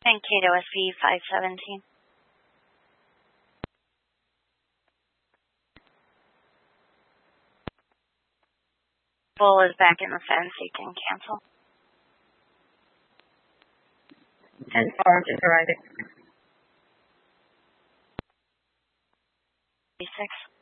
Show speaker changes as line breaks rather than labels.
And KWSP 517. Bull is back in the fence. You can cancel.
10-4, just arriving.
36.